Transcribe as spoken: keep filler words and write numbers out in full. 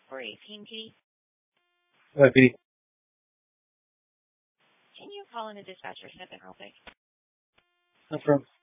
four eighteen, P D. Hi, P D. Can you call in a dispatcher snippet real quick? No problem.